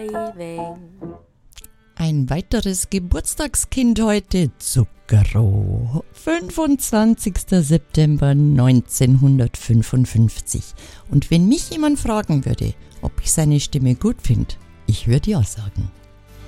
Ein weiteres Geburtstagskind heute, Zucchero. 25. September 1955. Und wenn mich jemand fragen würde, ob ich seine Stimme gut finde, ich würde ja sagen.